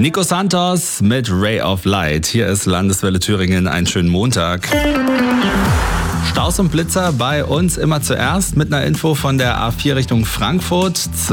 Nico Santos mit Ray of Light. Hier ist Landeswelle Thüringen. Einen schönen Montag. Staus und Blitzer bei uns immer zuerst mit einer Info von der A4 Richtung Frankfurt.